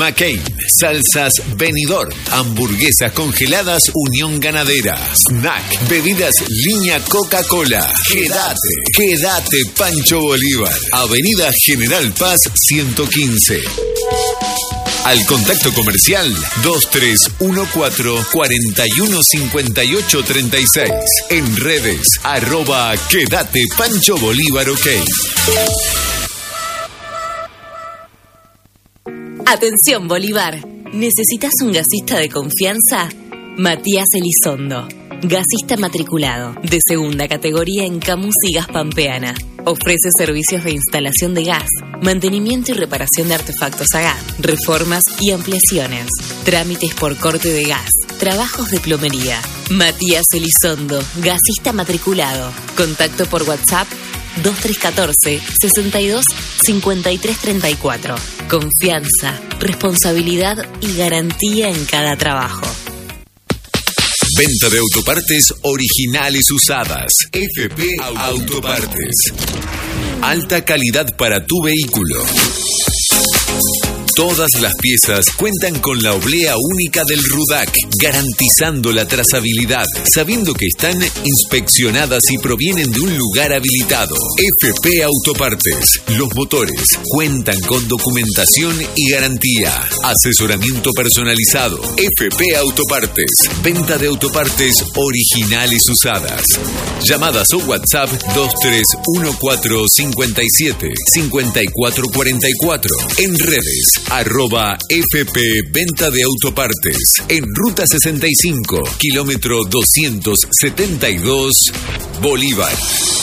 McCain, salsas Benidorm, hamburguesas congeladas Unión Ganadera, snack, bebidas línea Coca-Cola. Quédate Pancho Bolívar, Avenida General Paz 115. Al contacto comercial 2314-415836. En redes @Quédate Pancho Bolívar OK. Atención Bolívar, ¿necesitas un gasista de confianza? Matías Elizondo, gasista matriculado, de segunda categoría en Camus y Gas Pampeana. Ofrece servicios de instalación de gas, mantenimiento y reparación de artefactos a gas, reformas y ampliaciones, trámites por corte de gas, trabajos de plomería. Matías Elizondo, gasista matriculado. Contacto por WhatsApp 2314-62-5334. Confianza, responsabilidad y garantía en cada trabajo. Venta de autopartes originales usadas. FP Autopartes. Alta calidad para tu vehículo. Todas las piezas cuentan con la oblea única del RUDAC, garantizando la trazabilidad, sabiendo que están inspeccionadas y provienen de un lugar habilitado. FP Autopartes. Los motores cuentan con documentación y garantía. Asesoramiento personalizado. FP Autopartes. Venta de autopartes originales usadas. Llamadas o WhatsApp 231457-5444. En redes @FP Venta de Autopartes. En Ruta 65, kilómetro 272, Bolívar.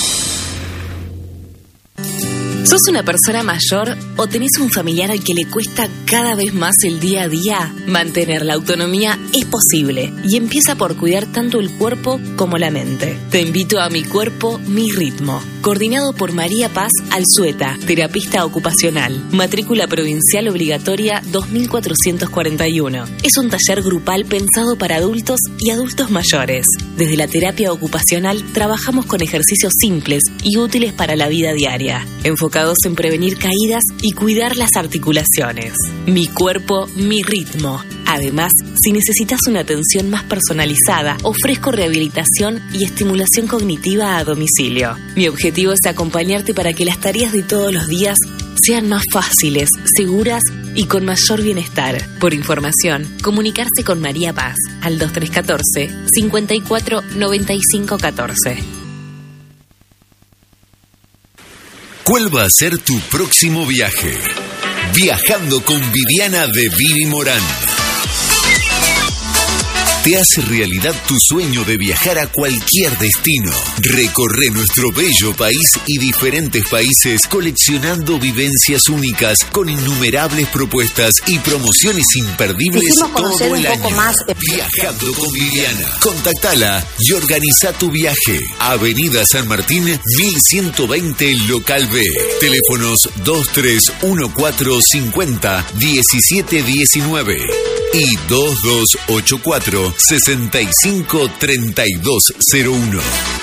¿Sos una persona mayor o tenés un familiar al que le cuesta cada vez más el día a día? Mantener la autonomía es posible y empieza por cuidar tanto el cuerpo como la mente. Te invito a Mi Cuerpo, Mi Ritmo, coordinado por María Paz Alzueta, terapista ocupacional, matrícula provincial obligatoria 2441. Es un taller grupal pensado para adultos y adultos mayores. Desde la terapia ocupacional trabajamos con ejercicios simples y útiles para la vida diaria, enfocados en prevenir caídas y cuidar las articulaciones. Mi Cuerpo, Mi Ritmo. Además, si necesitas una atención más personalizada, ofrezco rehabilitación y estimulación cognitiva a domicilio. Mi objetivo es acompañarte para que las tareas de todos los días sean más fáciles, seguras y con mayor bienestar. Por información, comunicarse con María Paz al 2314-549514. ¿Cuál va a ser tu próximo viaje? Viajando con Viviana de Vivi Morán. Te hace realidad tu sueño de viajar a cualquier destino. Recorre nuestro bello país y diferentes países coleccionando vivencias únicas con innumerables propuestas y promociones imperdibles todo el año. Viajando con Viviana. Contactala y organiza tu viaje. Avenida San Martín 1120 Local B. Teléfonos 231450-1719 y 2284-653201.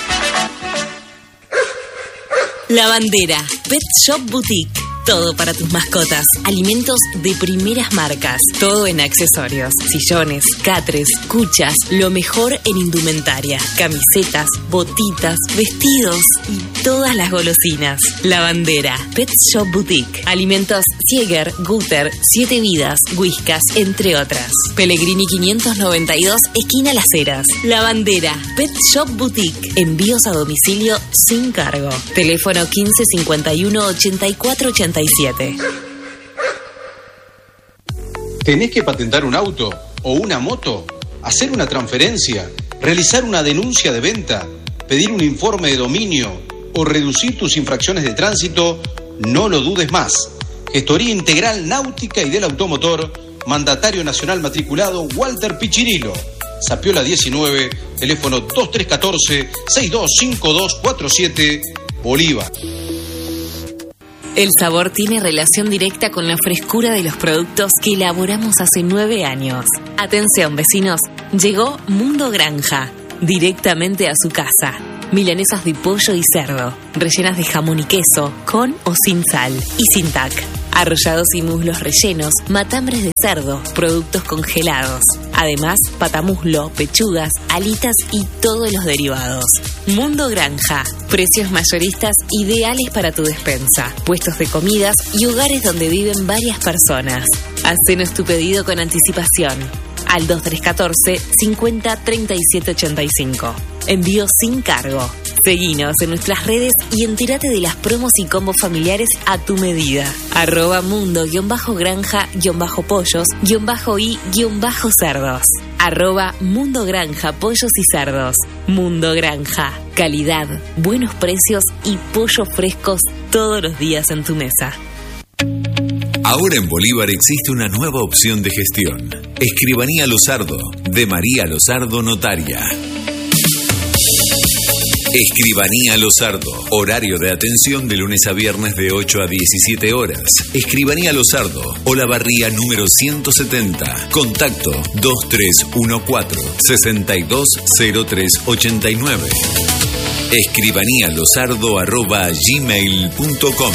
La Bandera, Pet Shop Boutique. Todo para tus mascotas. Alimentos de primeras marcas. Todo en accesorios. Sillones, catres, cuchas. Lo mejor en indumentaria. Camisetas, botitas, vestidos y todas las golosinas. La Bandera, Pet Shop Boutique. Alimentos Sieger, Gutter, 7 Vidas, Whiskas, entre otras. Pellegrini 592, esquina Las Heras. La Bandera, Pet Shop Boutique. Envíos a domicilio sin cargo. Teléfono 1551 8487. ¿Tenés que patentar un auto o una moto? ¿Hacer una transferencia? ¿Realizar una denuncia de venta? ¿Pedir un informe de dominio? ¿O reducir tus infracciones de tránsito? No lo dudes más. Gestoría Integral Náutica y del Automotor, Mandatario Nacional Matriculado Walter Pichirilo. Zapiola 19, teléfono 2314-625247, Bolívar. El sabor tiene relación directa con la frescura de los productos que elaboramos hace 9 años. Atención, vecinos, llegó Mundo Granja, directamente a su casa. Milanesas de pollo y cerdo, rellenas de jamón y queso, con o sin sal y sin TAC. arrollados y muslos rellenos, matambres de cerdo, productos congelados. Además, patamuslo, pechugas, alitas y todos los derivados. Mundo Granja. Precios mayoristas ideales para tu despensa. Puestos de comidas y hogares donde viven varias personas. Hacenos tu pedido con anticipación al 2314 50 37 85. Envío sin cargo. Seguinos en nuestras redes y entérate de las promos y combos familiares a tu medida. @mundo-granja-pollos-y-cerdos. @mundo-granja pollos y cerdos. Mundo Granja. Calidad, buenos precios y pollos frescos todos los días en tu mesa. Ahora en Bolívar existe una nueva opción de gestión. Escribanía Lozardo, de María Lozardo Notaria. Escribanía Lozardo. Horario de atención de lunes a viernes de 8 a 17 horas. Escribanía Lozardo, Olavarría número 170. Contacto 2314-620389. escribaníalozardo@gmail.com.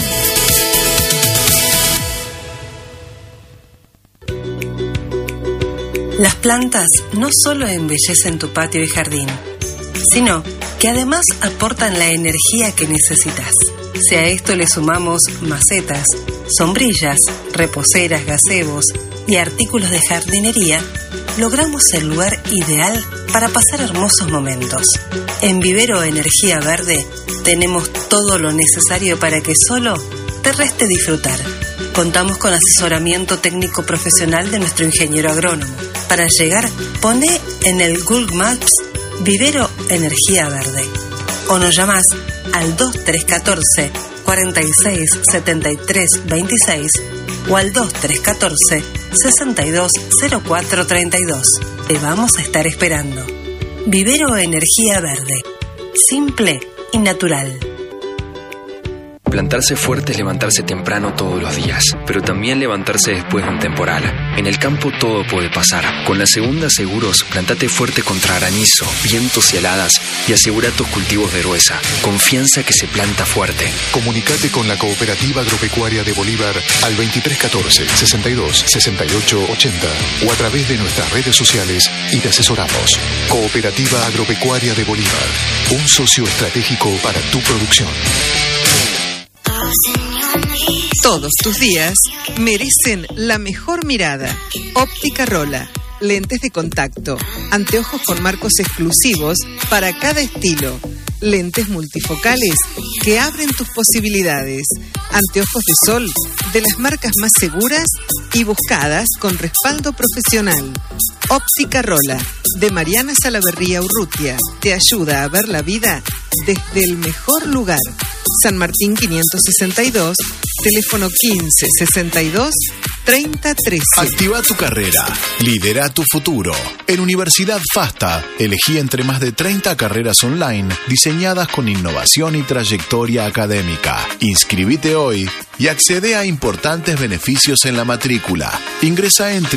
Las plantas no solo embellecen tu patio y jardín, sino que además aportan la energía que necesitas. Si a esto le sumamos macetas, sombrillas, reposeras, gazebos y artículos de jardinería, logramos el lugar ideal para pasar hermosos momentos. En Vivero Energía Verde tenemos todo lo necesario para que solo te reste disfrutar. Contamos con asesoramiento técnico profesional de nuestro ingeniero agrónomo. Para llegar, poné en el Google Maps Vivero Energía Verde o nos llamás al 2314 46 73 26 o al 2314 62 04 32. Te vamos a estar esperando. Vivero Energía Verde. Simple y natural. Plantarse fuerte es levantarse temprano todos los días, pero también levantarse después de un temporal. En el campo todo puede pasar. Con la Segunda Seguros, plantate fuerte contra granizo, vientos y heladas y asegura tus cultivos de gruesa. Confianza que se planta fuerte. Comunicate con la Cooperativa Agropecuaria de Bolívar al 2314 62 68 80 o a través de nuestras redes sociales y te asesoramos. Cooperativa Agropecuaria de Bolívar, un socio estratégico para tu producción. Todos tus días merecen la mejor mirada. Óptica Rola. Lentes de contacto. Anteojos con marcos exclusivos para cada estilo. Lentes multifocales que abren tus posibilidades. Anteojos de sol de las marcas más seguras y buscadas con respaldo profesional. Óptica Rola, de Mariana Salaverría Urrutia, te ayuda a ver la vida desde el mejor lugar. San Martín 562, teléfono 15 62 30 13. Activa tu carrera, lidera tu futuro. En Universidad FASTA, elegí entre más de 30 carreras online diseñadas con innovación y trayectoria académica. Inscribite hoy y accede a importantes beneficios en la matrícula. Ingresa en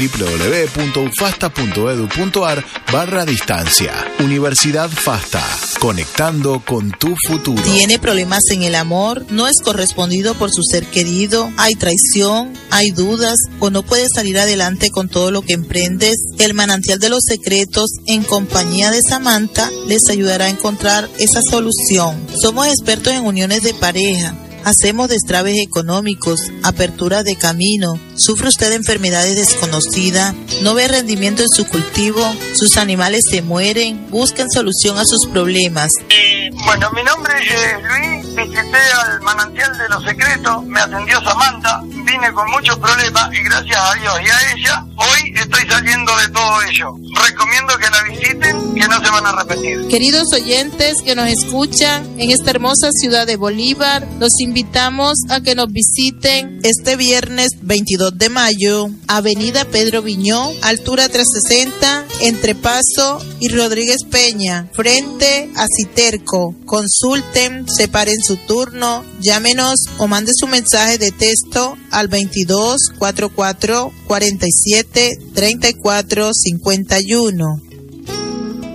www.ufasta.edu.ar/distancia. Universidad FASTA, conectando con tu futuro. ¿Tiene problemas en el amor? ¿No es correspondido por su ser querido? ¿Hay traición? ¿Hay dudas? ¿O no puedes salir adelante con todo lo que emprendes? El Manantial de los Secretos, en compañía de Samantha, les ayudará a encontrar esa solución. Somos expertos en uniones de pareja. Hacemos destraves económicos, apertura de camino. ¿Sufre usted de enfermedades desconocidas? ¿No ve rendimiento en su cultivo? ¿Sus animales se mueren? Busquen solución a sus problemas. Bueno, mi nombre es Luis, visité al Manantial de los Secretos, me atendió Samantha, vine con muchos problemas y gracias a Dios y a ella, hoy estoy saliendo de todo ello. Recomiendo que la visiten, que no se van a arrepentir. Queridos oyentes que nos escuchan en esta hermosa ciudad de Bolívar, los invitamos a que nos visiten este viernes 22 de mayo, Avenida Pedro Viñó, altura 360, entre Paso y Rodríguez Peña, frente a Citerco. Consulten, separen su turno, llámenos o mande su mensaje de texto al 22 44 47 34 51.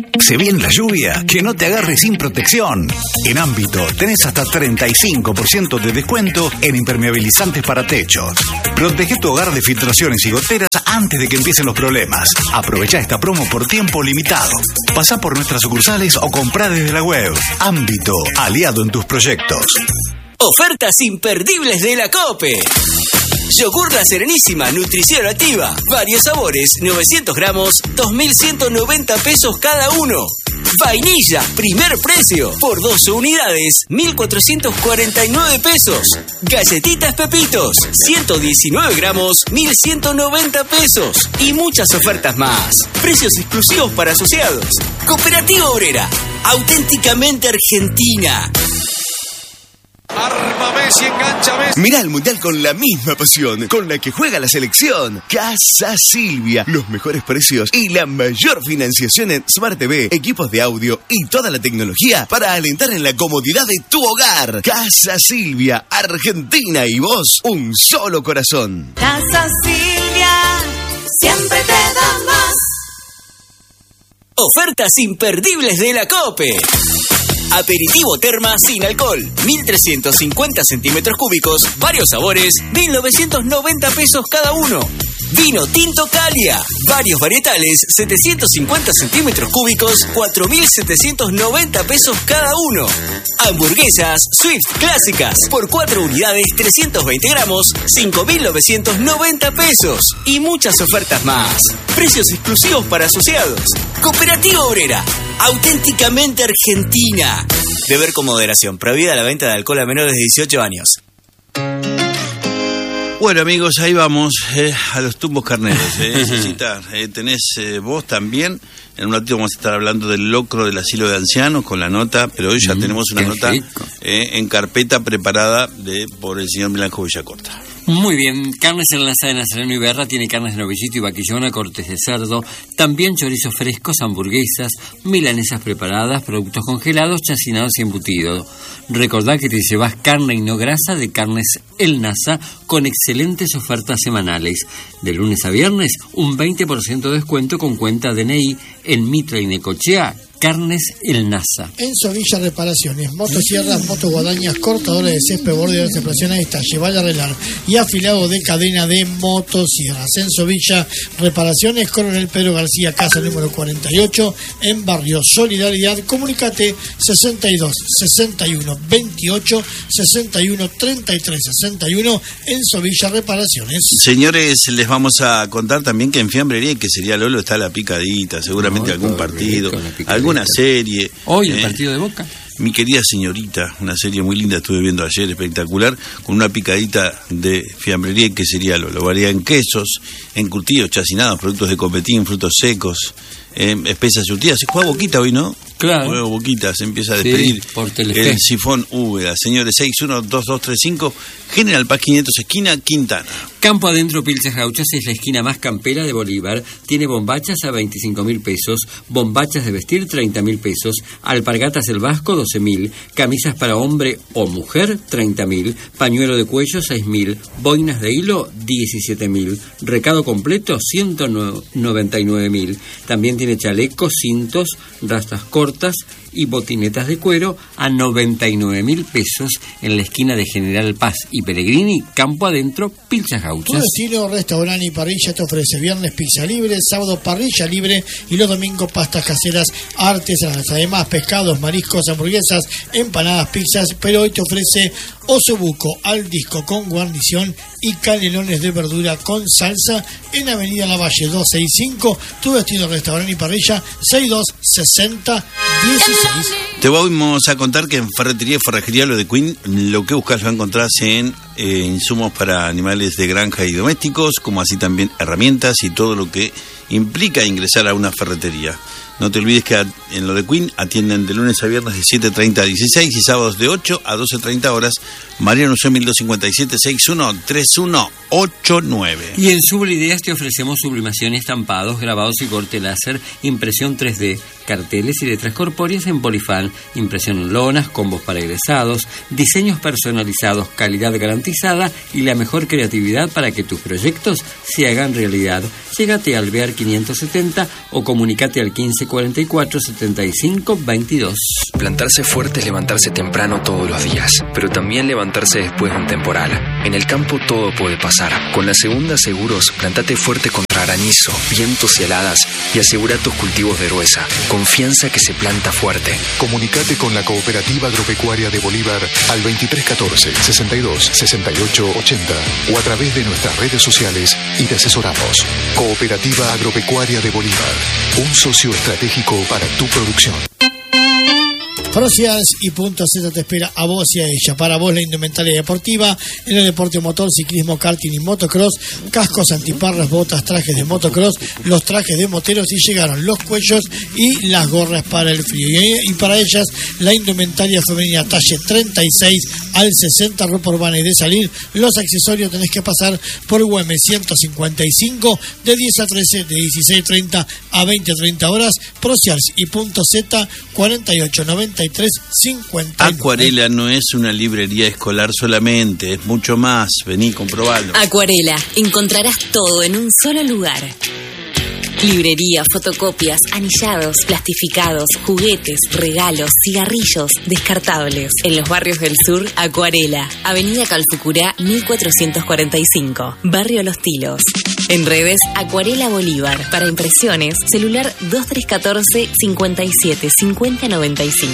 Se viene la lluvia, que no te agarre sin protección. En Ámbito tenés hasta 35% de descuento en impermeabilizantes para techos. Protege tu hogar de filtraciones y goteras antes de que empiecen los problemas. Aprovecha esta promo por tiempo limitado. Pasá por nuestras sucursales o comprá desde la web. Ámbito, aliado en tus proyectos. Ofertas imperdibles de la COPE. Yogur La Serenísima, nutrición activa, varios sabores, 900 gramos, 2.190 pesos cada uno. Vainilla, primer precio, por 2 unidades, 1.449 pesos. Galletitas Pepitos, 119 gramos, 1.190 pesos. Y muchas ofertas más. Precios exclusivos para asociados. Cooperativa Obrera, auténticamente argentina. Arma Messi, engancha Messi. Mirá el Mundial con la misma pasión con la que juega la selección. Casa Silvia, los mejores precios y la mayor financiación en Smart TV, equipos de audio y toda la tecnología para alentar en la comodidad de tu hogar. Casa Silvia, Argentina y vos, un solo corazón. Casa Silvia, siempre te da más. Ofertas imperdibles de la COPE. Aperitivo Terma sin alcohol, 1.350 centímetros cúbicos, varios sabores, 1.990 pesos cada uno. Vino Tinto Calia, varios varietales, 750 centímetros cúbicos, 4.790 pesos cada uno. Hamburguesas Swift clásicas, por 4 unidades, 320 gramos, 5.990 pesos. Y muchas ofertas más. Precios exclusivos para asociados. Cooperativa Obrera, auténticamente argentina. Beber con moderación. Prohibida la venta de alcohol a menores de 18 años. Bueno, amigos, ahí vamos a los tumbos carneros. Necesita, tenés vos también. En un ratito vamos a estar hablando del locro del asilo de ancianos con la nota, pero hoy ya tenemos una nota en carpeta preparada por el señor Milanjo Villacorta. Muy bien, carnes en la de Nazareno y Berra, tiene carnes de novillito y vaquillona, cortes de cerdo, también chorizos frescos, hamburguesas, milanesas preparadas, productos congelados, chacinados y embutidos. Recordá que te llevas carne y no grasa de Carnes El Nasa con excelentes ofertas semanales. De lunes a viernes, un 20% de descuento con cuenta DNI en Mitra y Necochea. Carnes El Nasa. Enzo Villa Reparaciones, motosierras, motoguadañas, cortadores de césped, bordeadores de presión a esta, llevar a arreglar y afilado de cadena de motosierras. Enzo Villa Reparaciones, Coronel Pedro García, casa número 48, en Barrio Solidaridad. Comunicate 62 61 28 61 33 61, Enzo Villa Reparaciones. Señores, les vamos a contar también que en Fiambrería, que sería Lolo, está la picadita, seguramente algún partido, alguna serie. Hoy el partido de Boca. Mi querida señorita, una serie muy linda estuve viendo ayer, espectacular, con una picadita de Fiambrería, que sería Lolo. Varía en quesos, encurtidos, chacinados, productos de copetín, frutos secos, espesas surtidas. Se juega Boquita hoy, ¿no? Claro. Juega Boquita, se empieza a despedir el sifón Úbeda. Señores, 612235, General Paz 500, esquina Quintana. Campo Adentro Pilchas Gauchas es la esquina más campera de Bolívar. Tiene bombachas a 25.000 pesos, bombachas de vestir 30.000 pesos, alpargatas del Vasco 12.000, camisas para hombre o mujer 30.000, pañuelo de cuello 6.000, boinas de hilo 17.000, recado completo 199.000. También tiene chalecos, cintos, rastas cortas y botinetas de cuero a 99.000 pesos en la esquina de General Paz y Pellegrini, Campo Adentro, Pilchas Gauchas. Tu destino, restaurante y parrilla te ofrece viernes pizza libre, sábado parrilla libre y los domingos pastas caseras artesanas. Además, pescados, mariscos, hamburguesas, empanadas, pizzas, pero hoy te ofrece osobuco al disco con guarnición y canelones de verdura con salsa en Avenida Lavalle 265. Tu destino, restaurante y parrilla 6260 16. Te vamos a contar que en Ferretería y Forrajería Lo de Queen, lo que buscas lo encontrás en insumos para animales de granja y domésticos, como así también herramientas y todo lo que implica ingresar a una ferretería. No te olvides que en Lo de Queen atienden de lunes a viernes de 7:30 a 16 y sábados de 8 a 12:30 horas. Mariano José 1257 61 3189. Y en Sublideas te ofrecemos sublimación, estampados, grabados y corte láser, impresión 3D, carteles y letras corpóreas en Polifan, impresión en lonas, combos para egresados, diseños personalizados, calidad garantizada y la mejor creatividad para que tus proyectos se hagan realidad. Llegate al Alvear 570 o comunicate al 1544-7522. Plantarse fuerte es levantarse temprano todos los días, pero también levantarse después de un temporal. En el campo todo puede pasar. Con la Segunda Seguros, plantate fuerte contra granizo, vientos y heladas y asegura tus cultivos de gruesa. Confianza que se planta fuerte. Comunicate con la Cooperativa Agropecuaria de Bolívar al 2314 62 68 80 o a través de nuestras redes sociales y te asesoramos. Cooperativa Agropecuaria de Bolívar, un socio estratégico para tu producción. Procials y Punto Z te espera a vos y a ella. Para vos la indumentaria deportiva en el deporte motor, ciclismo, karting y motocross, cascos, antiparras, botas, trajes de motocross, los trajes de moteros y llegaron los cuellos y las gorras para el frío. Y para ellas la indumentaria femenina talle 36 al 60, ropa urbana y de salir. Los accesorios tenés que pasar por Güemes 155 de 10 a 13, de 16:30 a 20:30 horas. Procials y Punto Z 4890 50. Acuarela no es una librería escolar solamente, es mucho más. Vení, comprobalo. Acuarela, encontrarás todo en un solo lugar. Librería, fotocopias, anillados, plastificados, juguetes, regalos, cigarrillos, descartables. En los barrios del sur, Acuarela, Avenida Calfucurá 1445, Barrio Los Tilos. En redes, Acuarela Bolívar. Para impresiones, celular 2314 57 50 95.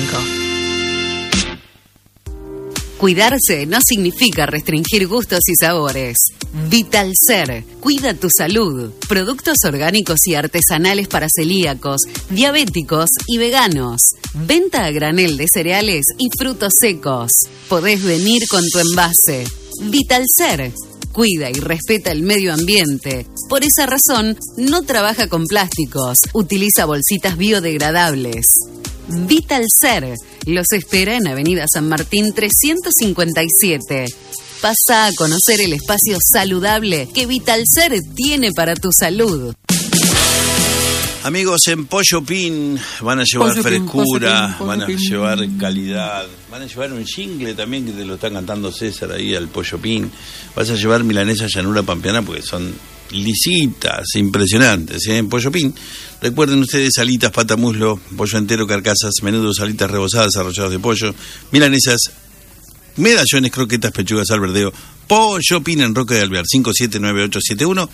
Cuidarse no significa restringir gustos y sabores. Vitalcer, cuida tu salud. Productos orgánicos y artesanales para celíacos, diabéticos y veganos. Venta a granel de cereales y frutos secos. Podés venir con tu envase. Vitalcer, cuida y respeta el medio ambiente. Por esa razón, no trabaja con plásticos. Utiliza bolsitas biodegradables. Vitalcer los espera en Avenida San Martín 357. Pasa a conocer el espacio saludable que Vitalcer tiene para tu salud. Amigos, en Pollo Pin van a llevar frescura, van a llevar calidad, van a llevar un jingle también que te lo está cantando César ahí al Pollo Pin. Vas a llevar milanesa llanura pampeana porque son lisitas, impresionantes, ¿eh? En Pollo Pin. Recuerden ustedes alitas, pata, muslo, pollo entero, carcasas, menudos, alitas rebozadas, arrollados de pollo, milanesas, medallones, croquetas, pechugas al verdeo. Pollo Pin en Roca de Alvear, 579871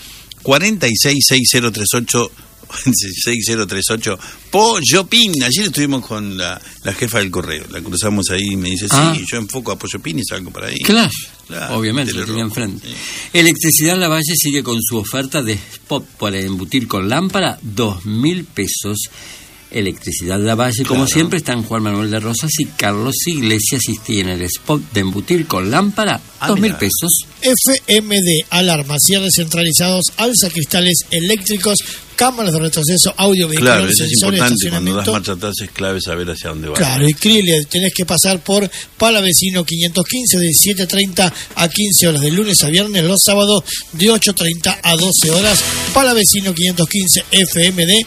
466038 6038 Pollo Pin. Ayer estuvimos con la jefa del correo, la cruzamos ahí y me dice, sí, yo enfoco a Pollo Pin y salgo para ahí. Claro, obviamente, lo tenía enfrente. Sí. Electricidad Lavalle sigue con su oferta de spot para embutir con lámpara, 2.000 pesos. Electricidad Lavalle, como siempre, están Juan Manuel de Rosas y Carlos Iglesias y tienen el spot de embutir con lámpara, 2.000 pesos. FMD, alarmas, cierres centralizados, alzacristales eléctricos, cámaras de retroceso, audio vehicular, claro, eso es importante, cuando das marcha atrás es clave saber hacia dónde vas. Claro, y Krieler, tenés que pasar por Palavecino 515 de 17:30 a 15 horas, de lunes a viernes, los sábados de 8:30 a 12 horas. Palavecino 515 FMD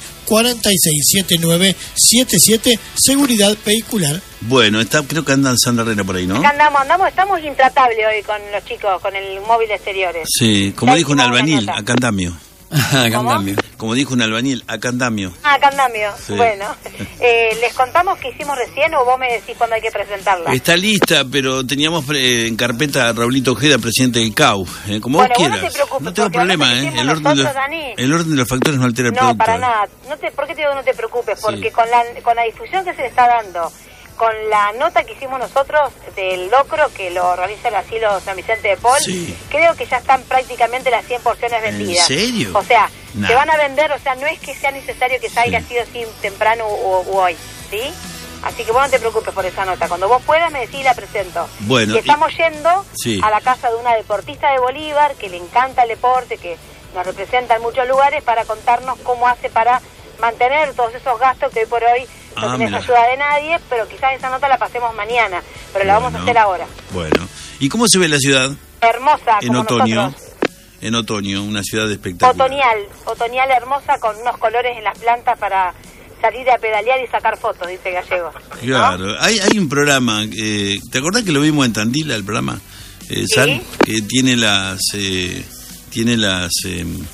467977, seguridad vehicular. Bueno, creo que andan Sandra Herrera por ahí, ¿no? Acá estamos intratables hoy con los chicos, con el móvil de exteriores. Sí, como dijo un albañil, acá andamio. Acandamio. Como dijo un albañil, acandamio. Acandamio, sí. Bueno. ¿Les contamos qué hicimos recién o vos me decís cuándo hay que presentarla? Está lista, pero teníamos en carpeta a Raulito Ojeda, presidente del CAU. Como vos quieras. No te preocupes, no tengo problema, el orden de los factores no altera el producto. No, para nada. ¿Por qué te digo que no te preocupes? Porque con la difusión que se le está dando, con la nota que hicimos nosotros del locro que lo organiza el asilo San Vicente de Paul, creo que ya están prácticamente las 100 porciones vendidas. ¿En serio? O sea, se van a vender, o sea, no es que sea necesario que salga así o sí temprano u hoy, ¿sí? Así que vos no te preocupes por esa nota. Cuando vos puedas me decís y la presento. Bueno, y estamos yendo a la casa de una deportista de Bolívar que le encanta el deporte, que nos representa en muchos lugares, para contarnos cómo hace para mantener todos esos gastos que hoy por hoy no tenés ayuda de nadie, pero quizás esa nota la pasemos mañana, pero la vamos a hacer ahora. Bueno, ¿y cómo se ve la ciudad? Hermosa, en como otoño. Nosotros. En otoño, una ciudad espectacular. Otoñal hermosa, con unos colores en las plantas para salir a pedalear y sacar fotos, dice Gallego. Claro, ¿no? Hay un programa, ¿te acordás que lo vimos en Tandila, el programa? ¿Sí? Sal, que tiene las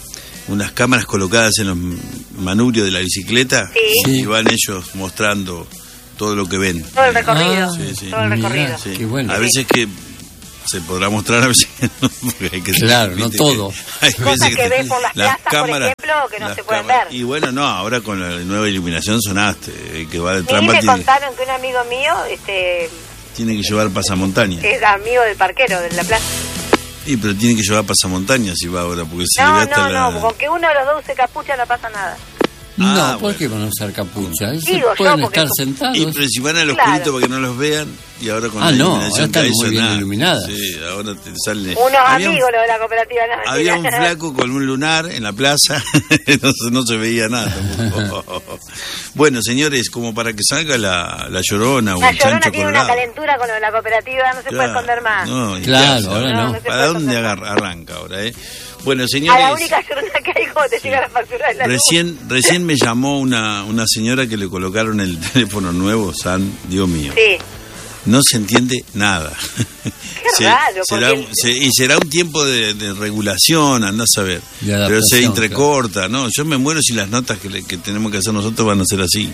unas cámaras colocadas en los manubrios de la bicicleta y van ellos mostrando todo lo que ven. Todo el recorrido. Todo el recorrido. Sí. Qué bueno. A veces que se podrá mostrar, a veces no, porque hay que no todo. Hay cosas que ves por las plazas, cámaras, por ejemplo, que no se pueden ver. Y bueno, no, ahora con la nueva iluminación sonaste, que va de trampa. Me contaron que un amigo mío tiene que llevar pasamontaña. Es amigo del parquero de la plaza. Sí, pero tiene que llevar pasamontaña si va ahora, porque se le ve hasta no, con que uno de los dos use capucha no pasa nada. No, ¿por qué van a usar capucha? Pueden estar sentados. Y pero si van al oscurito para que no los vean, y ahora con la iluminación están muy bien iluminadas. Sí, ahora te sale. Unos amigos los de la cooperativa. No, había un flaco con un lunar en la plaza, no se veía nada tampoco. Bueno, señores, como para que salga la Llorona o el Chancho tiene Colorado. Una calentura con lo de la cooperativa, no se puede esconder más. No, ahora no. ¿Para dónde arranca ahora, Bueno, señores. A la única Llorona que hay cuando te llega la factura de la Recién me llamó una señora que le colocaron el teléfono nuevo, Dios mío. Sí. No se entiende nada. Qué raro. Será un tiempo de regulación, andá a saber. Pero se entrecorta, ¿no? Yo me muero si las notas que tenemos que hacer nosotros van a ser así.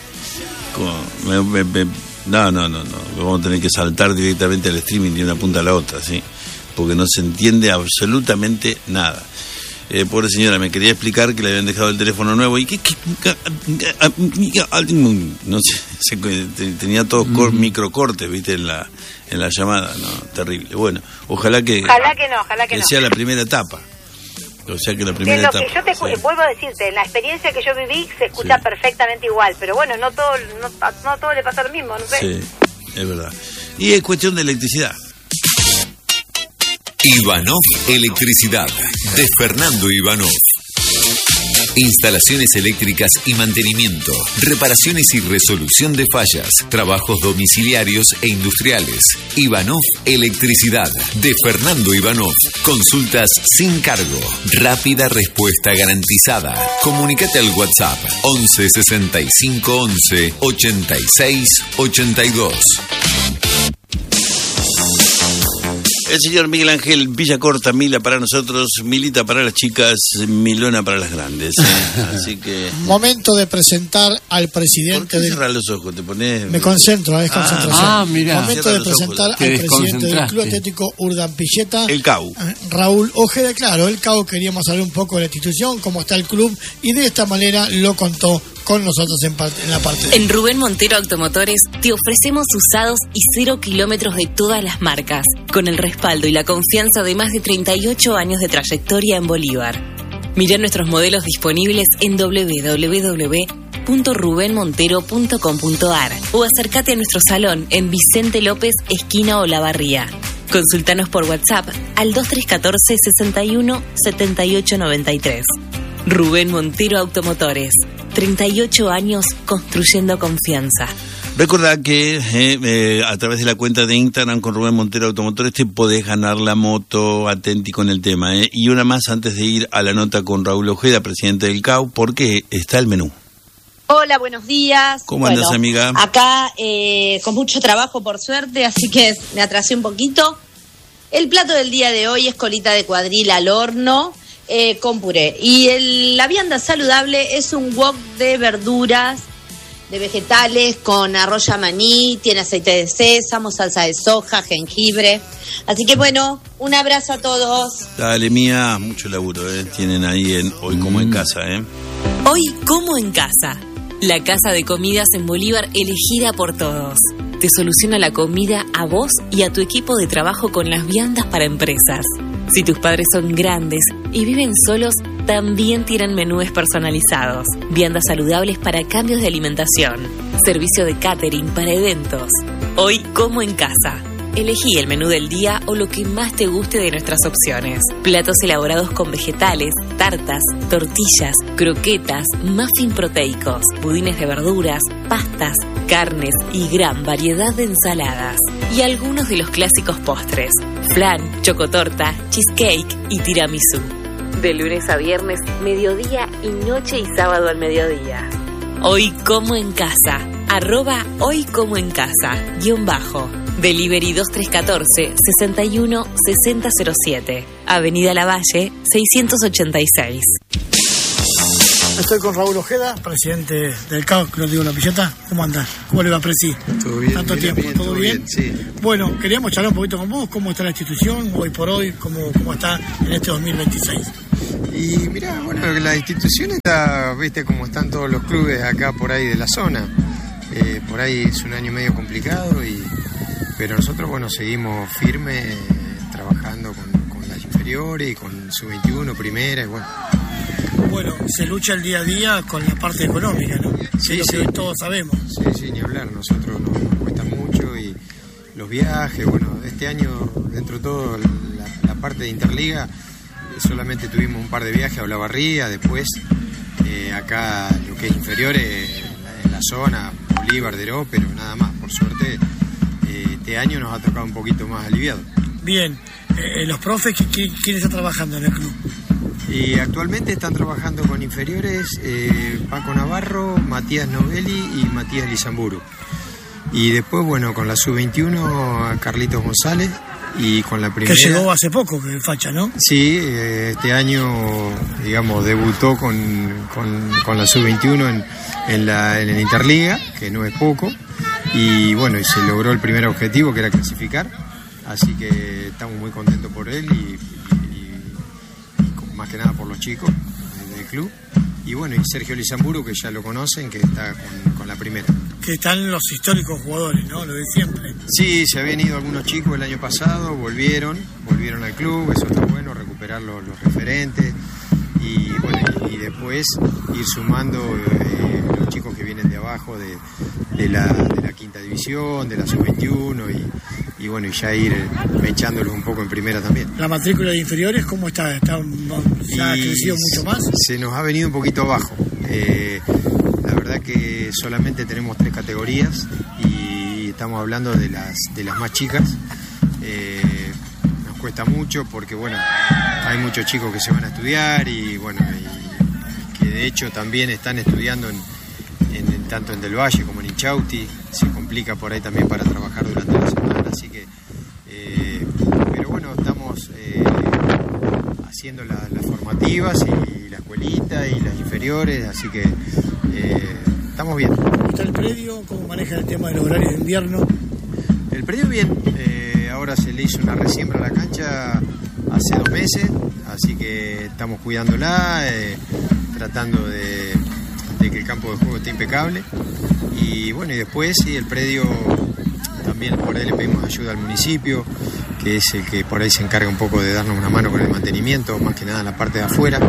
No. Vamos a tener que saltar directamente al streaming de una punta a la otra, ¿sí? Porque no se entiende absolutamente nada. Pobre señora, me quería explicar que le habían dejado el teléfono nuevo y no sé, tenía todos microcortes, viste, en la llamada, no, terrible. Bueno, ojalá que sea la primera etapa. O sea que la primera etapa. Yo te vuelvo a decirte, en la experiencia que yo viví se escucha perfectamente igual, pero bueno, no todo le pasa lo mismo, no sé. Sí, es verdad. Y es cuestión de electricidad. Ivanov Electricidad, de Fernando Ivanov. Instalaciones eléctricas y mantenimiento, reparaciones y resolución de fallas, trabajos domiciliarios e industriales. Ivanov Electricidad, de Fernando Ivanov. Consultas sin cargo, rápida respuesta garantizada. Comunícate al WhatsApp 11 65 11 86 82. El señor Miguel Ángel Villacorta, Mila para nosotros, Milita para las chicas, Milona para las grandes. Así que... Momento de presentar al presidente del... Cerrar los ojos, te pones... Me concentro, es concentración. Mira. Momento de presentar al presidente del Club Atlético Urdampilleta. El CAU. Raúl Ojeda, claro, el CAU. Queríamos hablar un poco de la institución, cómo está el club, y de esta manera lo contó con nosotros en la parte. En Rubén Montero Automotores te ofrecemos usados y 0 kilómetros de todas las marcas, con el respaldo y la confianza de más de 38 años de trayectoria en Bolívar. Mirá nuestros modelos disponibles en www.rubenmontero.com.ar o acércate a nuestro salón en Vicente López, esquina Olavarría. Consultanos por WhatsApp al 2314 61 78 93. Rubén Montero Automotores, 38 años construyendo confianza. Recordá que a través de la cuenta de Instagram con Rubén Montero Automotores te podés ganar la moto, atenti con el tema. Y una más antes de ir a la nota con Raúl Ojeda, presidente del CAU, porque está el menú. Hola, buenos días. ¿Cómo andas, amiga? Acá con mucho trabajo, por suerte, así que me atrasé un poquito. El plato del día de hoy es colita de cuadril al horno con puré. Y la vianda saludable es un wok de verduras, de vegetales con arroz maní, tiene aceite de sésamo, salsa de soja, jengibre. Así que bueno, un abrazo a todos. Dale, Mía, mucho laburo, tienen ahí en Hoy Como en Casa, Hoy Como en Casa, la casa de comidas en Bolívar elegida por todos. Te soluciona la comida a vos y a tu equipo de trabajo con las viandas para empresas. Si tus padres son grandes y viven solos, también tienen menúes personalizados, viandas saludables para cambios de alimentación, servicio de catering para eventos. Hoy Como en Casa. Elegí el menú del día o lo que más te guste de nuestras opciones. Platos elaborados con vegetales, tartas, tortillas, croquetas, muffin proteicos, budines de verduras, pastas, carnes y gran variedad de ensaladas. Y algunos de los clásicos postres: flan, chocotorta, cheesecake y tiramisú. De lunes a viernes, mediodía y noche y sábado al mediodía. Hoy Como en Casa. @Hoy Como en Casa _ Delivery 2314 61 6007. Avenida Lavalle 686. Estoy con Raúl Ojeda, presidente del CAO, que lo digo la pilleta. ¿Cómo andás? ¿Cómo le va, Presi? Todo bien. ¿Tanto tiempo? Bien, ¿Todo bien? Sí. Bueno, queríamos charlar un poquito con vos, cómo está la institución hoy por hoy, cómo está en este 2026. Y mirá, bueno, la institución está, viste, como están todos los clubes acá por ahí de la zona. Por ahí es un año medio complicado, pero nosotros, bueno, seguimos firmes, trabajando con las inferiores y con sub-21, primera, y bueno. Bueno, se lucha el día a día con la parte económica, ¿no? Sí, sí. Que todos sabemos. Sí, ni hablar. Nosotros nos cuesta mucho y los viajes, bueno, este año, dentro de todo, la parte de Interliga, solamente tuvimos un par de viajes a Olavarría, después acá lo que es inferiores, en la zona, Bolívar, Deró, pero nada más. Por suerte, este año nos ha tocado un poquito más aliviado. Bien, los profes, ¿quién está trabajando en el club? Y actualmente están trabajando con inferiores Paco Navarro, Matías Novelli y Matías Lizamburu. Y después, bueno, con la sub-21 a Carlitos González y con la primera... Que llegó hace poco, que facha, ¿no? Sí, este año, digamos, debutó con la sub-21 en el Interliga, que no es poco. Y bueno, y se logró el primer objetivo, que era clasificar. Así que estamos muy contentos por él y más que nada por los chicos del club. Y bueno, y Sergio Lizamburu, que ya lo conocen, que está con la primera. Que están los históricos jugadores, ¿no? Lo de siempre. Sí, se habían ido algunos chicos el año pasado, volvieron al club, eso está bueno, recuperar los referentes. Y bueno, y después ir sumando los chicos que vienen de abajo, de la quinta división, de la sub-21 y bueno, y ya ir echándolos un poco en primera también. ¿La matrícula de inferiores cómo está? ¿Ya ha crecido mucho más? Se nos ha venido un poquito abajo. La verdad que solamente tenemos 3 categorías y estamos hablando de las más chicas. Nos cuesta mucho porque, bueno, hay muchos chicos que se van a estudiar y, bueno, y que de hecho también están estudiando tanto en Del Valle como en Inchausti. Se complica por ahí también para trabajar durante la semana, así que pero bueno, estamos haciendo las formativas y la escuelita y las inferiores, así que estamos bien. ¿Cómo está el predio? ¿Cómo maneja el tema del horario de invierno? El predio bien, ahora se le hizo una resiembra a la cancha hace 2 meses, así que estamos cuidándola, tratando de que el campo de juego esté impecable. Y bueno, y después sí, el predio también por ahí le pedimos ayuda al municipio, que es el que por ahí se encarga un poco de darnos una mano con el mantenimiento, más que nada en la parte de afuera.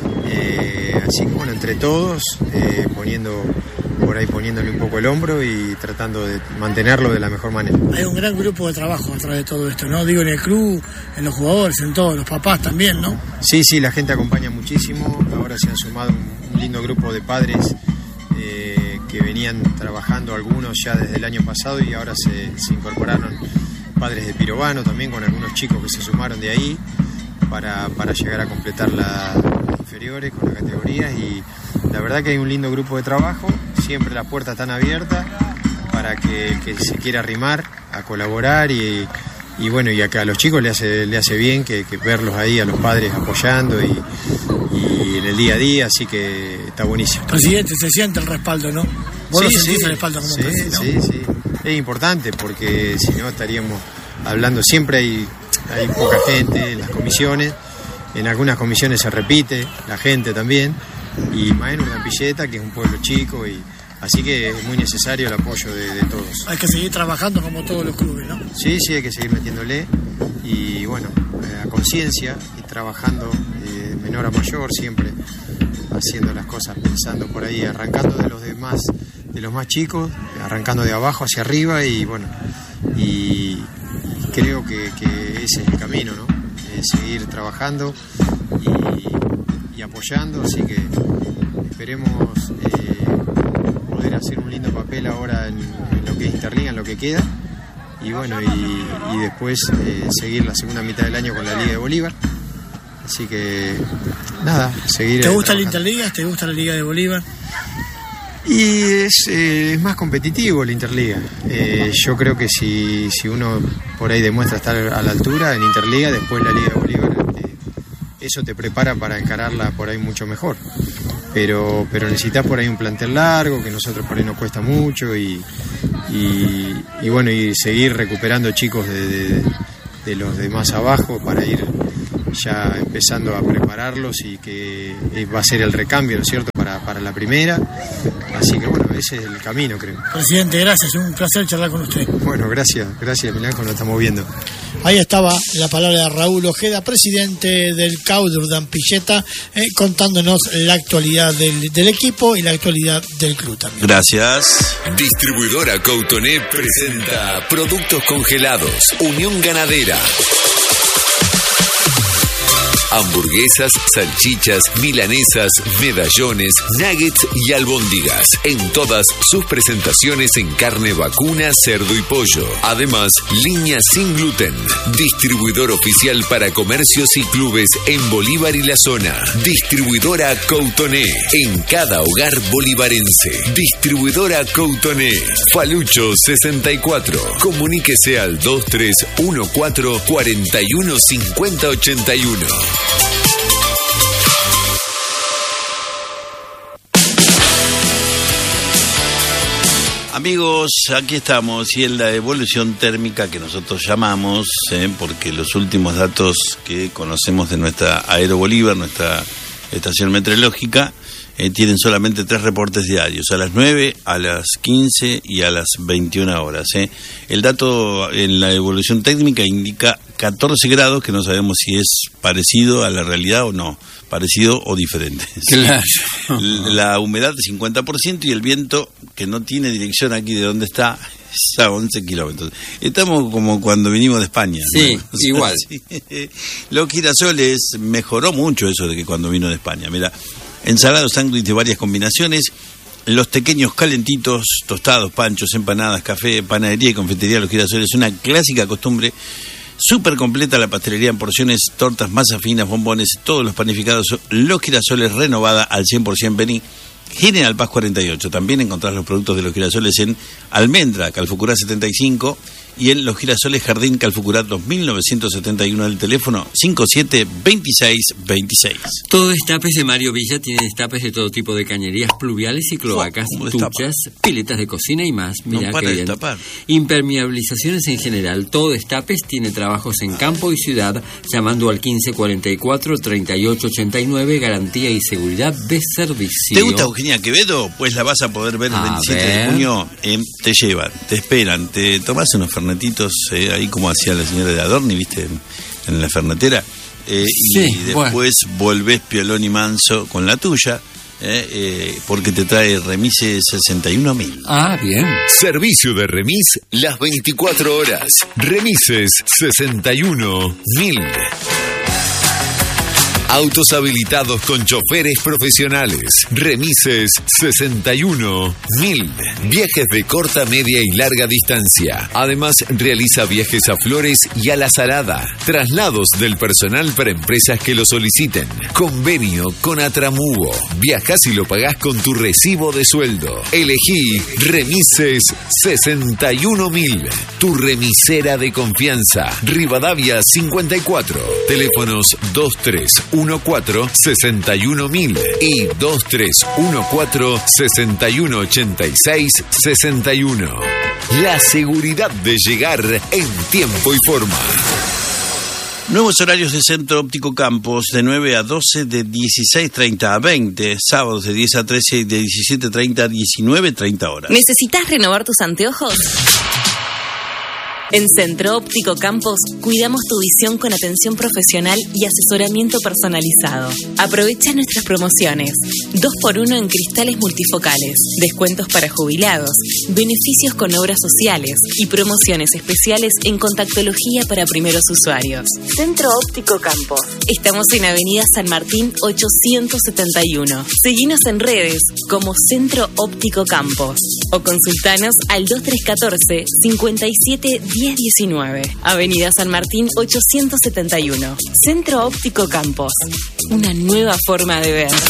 Así que bueno, entre todos, poniéndole un poco el hombro y tratando de mantenerlo de la mejor manera. Hay un gran grupo de trabajo atrás de todo esto, ¿no? Digo, en el club, en los jugadores, en todos, los papás también, ¿no? Sí, la gente acompaña muchísimo. Ahora se han sumado un lindo grupo de padres que venían trabajando algunos ya desde el año pasado y ahora se incorporaron padres de Pirovano también, con algunos chicos que se sumaron de ahí para llegar a completar las inferiores con las categorías. Y la verdad que hay un lindo grupo de trabajo, siempre las puertas están abiertas para que el que se quiera arrimar a colaborar y bueno, y acá a los chicos le hace bien que verlos ahí a los padres apoyando y en el día a día, así que está buenísimo. Presidente, se siente el respaldo, ¿no? Vos lo sentís el respaldo como presidente, ¿no? Sí, es importante porque si no estaríamos hablando, siempre hay poca gente en las comisiones, en algunas comisiones se repite la gente también, y más en Urdampilleta, que es un pueblo chico, y así que es muy necesario el apoyo de todos. Hay que seguir trabajando como todos los clubes, ¿no? Sí, hay que seguir metiéndole y bueno, a conciencia y trabajando de menor a mayor, siempre haciendo las cosas pensando por ahí, arrancando de los más chicos, arrancando de abajo hacia arriba y bueno, y creo que ese es el camino, ¿no? Seguir trabajando y apoyando, así que esperemos poder hacer un lindo papel ahora en lo que es Interliga, en lo que queda, y bueno, y después seguir la segunda mitad del año con la Liga de Bolívar. Así que nada, seguir. ¿Te gusta la Interliga? ¿Te gusta la Liga de Bolívar? Y es más competitivo la Interliga. Yo creo que si uno por ahí demuestra estar a la altura en Interliga, después la Liga de Bolívar, eso te prepara para encararla por ahí mucho mejor. pero necesitas por ahí un plantel largo, que nosotros por ahí nos cuesta mucho, y bueno, y seguir recuperando chicos de los de más abajo para ir ya empezando a prepararlos, y que va a ser el recambio, ¿no es cierto?, para la primera. Así que bueno, ese es el camino, creo. Presidente, gracias, un placer charlar con usted. Bueno, gracias Milanco, nos estamos viendo. Ahí estaba la palabra de Raúl Ojeda, presidente del CAU de Urdampilleta, contándonos la actualidad del equipo y la actualidad del club también. Gracias. Distribuidora Coutoné presenta productos congelados. Unión Ganadera. Hamburguesas, salchichas, milanesas, medallones, nuggets y albóndigas. En todas sus presentaciones en carne vacuna, cerdo y pollo. Además, línea sin gluten. Distribuidor oficial para comercios y clubes en Bolívar y la zona. Distribuidora Coutoné. En cada hogar bolivarense. Distribuidora Coutoné. Falucho 64. Comuníquese al 2314 41 50 81. Amigos, aquí estamos, y en la evolución térmica que nosotros llamamos, porque los últimos datos que conocemos de nuestra Aero Bolívar, nuestra estación meteorológica, tienen solamente 3 reportes diarios, a las 9, a las 15 y a las 21 horas. El dato en la evolución térmica indica 14 grados, que no sabemos si es parecido a la realidad o no, parecido o diferente. Claro. La humedad de 50% y el viento, que no tiene dirección aquí de donde está, es a 11 kilómetros. Estamos como cuando vinimos de España. Sí, ¿no? O sea, igual. Sí. Los girasoles, mejoró mucho eso de que cuando vino de España. Mira, ensalados, sándwich de varias combinaciones, los pequeños calentitos, tostados, panchos, empanadas, café, panadería y confitería Los Girasoles, una clásica costumbre. Súper completa la pastelería en porciones, tortas, masas finas, bombones, todos los panificados. Los Girasoles, renovada al 100%. Vení, General Paz 48. También encontrás los productos de Los Girasoles en Almendra, Calfucurá 75, y en Los Girasoles, Jardín Calfucurá 2971, el teléfono 572626. Todo destapes de Mario Villa tiene destapes de todo tipo de cañerías pluviales y cloacas, duchas, piletas de cocina y más. Mirá no qué bien. Impermeabilizaciones en general. Todo destapes tiene trabajos en campo y ciudad, llamando al 1544-3889, garantía y seguridad de servicio. ¿Te gusta Eugenia Quevedo? Pues la vas a poder ver el 27 de junio. Te llevan, te esperan, te tomás unos fernetitos, ahí como hacía la señora de Adorni, ¿viste? En la fernetera. Sí, y después volvés piolón y manso con la tuya, porque te trae Remise 61.000. Ah, bien. Servicio de remis las 24 horas. Remises 61.000. Autos habilitados con choferes profesionales. Remises 61.000. Viajes de corta, media y larga distancia. Además, realiza viajes a Flores y a La Salada. Traslados del personal para empresas que lo soliciten. Convenio con Atramubo. Viajás y lo pagás con tu recibo de sueldo. Elegí Remises 61.000. Tu remisera de confianza. Rivadavia 54. Teléfonos 2314-61.000 y 2314-6186-61. La seguridad de llegar en tiempo y forma. Nuevos horarios de Centro Óptico Campos, de 9 a 12, de 16:30 a 20, sábados de 10 a 13 y de 17:30 a 19:30 horas. ¿Necesitas renovar tus anteojos? En Centro Óptico Campos cuidamos tu visión con atención profesional y asesoramiento personalizado. Aprovecha nuestras promociones: 2x1 en cristales multifocales, descuentos para jubilados, beneficios con obras sociales y promociones especiales en contactología para primeros usuarios. Centro Óptico Campos. Estamos en Avenida San Martín 871. Seguinos en redes como Centro Óptico Campos o consultanos al 2314 57 1019, Avenida San Martín 871. Centro Óptico Campos. Una nueva forma de ver.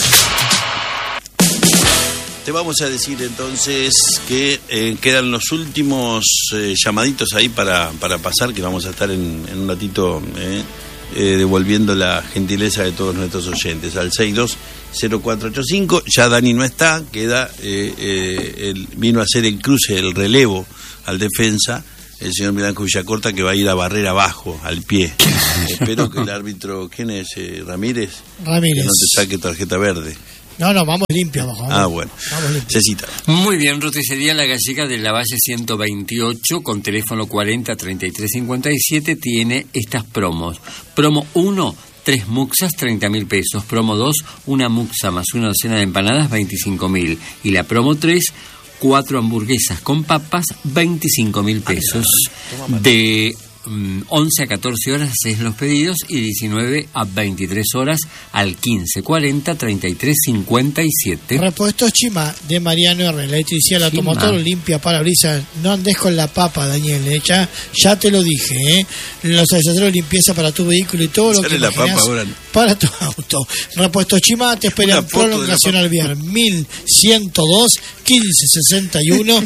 Te vamos a decir entonces que quedan los últimos llamaditos ahí para pasar, que vamos a estar en un ratito devolviendo la gentileza de todos nuestros oyentes al 0485. Ya Dani no está, queda, vino a hacer el cruce, el relevo al defensa, el señor Milanco Villacorta, que va a ir a barrer abajo, al pie. Espero que el árbitro, ¿quién es? Ramírez. Que no te saque tarjeta verde. No, vamos limpio abajo. Bueno. Cecita. Muy bien, roticería La Gallega de la Valle 128, con teléfono 403357, tiene estas promos. Promo 1, 3 muxas, 30.000 pesos. Promo 2, una muxa más una docena de empanadas, 25.000. Y la promo 3, 4 hamburguesas con papas, 25.000 pesos. De 11 a 14 horas es los pedidos y 19 a 23 horas al 1540-3357. Repuestos Chima de Mariano R. La electricidad, el automotor, limpia parabrisas. No andes con la papa, Daniel. Ya te lo dije, Los accesorios de limpieza para tu vehículo y todo lo que la papa ahora para tu auto. Repuestos Chima te espera en prolongación Alvear 1102 1561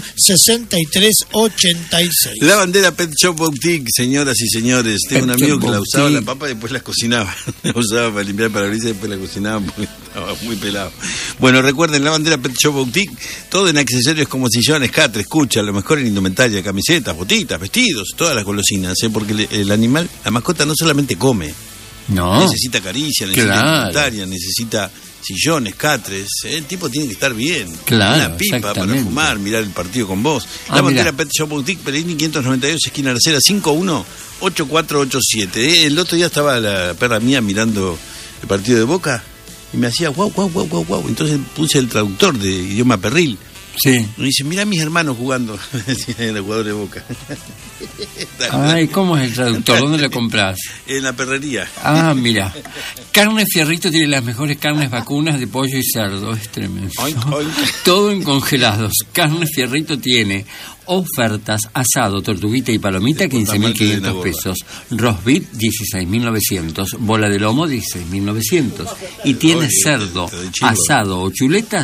6386. La bandera Pet Shop Boutique, señoras y señores. Tengo un amigo que la usaba la papa y después la cocinaba. La usaba para limpiar parabrisas y después la cocinaba porque estaba muy pelado. Bueno, recuerden, la bandera Pet Shop Boutique, todo en accesorios como sillones, catre, escucha, lo mejor en indumentaria, camisetas, botitas, vestidos, todas las golosinas, porque el animal, la mascota no solamente come, necesita caricia, necesita indumentaria, necesita sillones, catres, el tipo tiene que estar bien. Una pipa para fumar, mirar el partido con vos. La bandera Pet Shop Boutique, Pellegrini 592, esquina Arcera, 518487. El otro día estaba la perra mía mirando el partido de Boca y me hacía guau, guau, guau, guau, guau. Entonces puse el traductor de idioma perril. Sí. Y dice, mirá a mis hermanos jugando. El jugador de Boca. Ay, ¿cómo es el traductor? ¿Dónde lo compras? En la perrería. Mira. Carne Fierrito tiene las mejores carnes vacunas de pollo y cerdo. Es tremendo. Todo en congelados. Carne Fierrito tiene ofertas: asado, tortuguita y palomita, 15.500 pesos. Roast beef, 16.900. Bola de lomo, 16.900. Y tiene cerdo, asado o chuletas,